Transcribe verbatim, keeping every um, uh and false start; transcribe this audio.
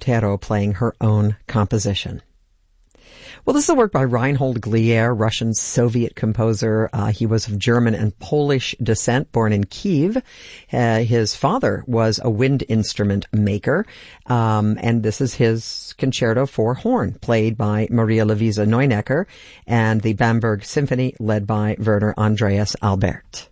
Otero playing her own composition. Well, this is a work by Reinhold Glier, Russian Soviet composer. Uh, he was of German and Polish descent, born in Kiev. Uh, his father was a wind instrument maker, um, and this is his concerto for horn, played by Maria Luisa Neunecker, and the Bamberg Symphony, led by Werner Andreas Albert.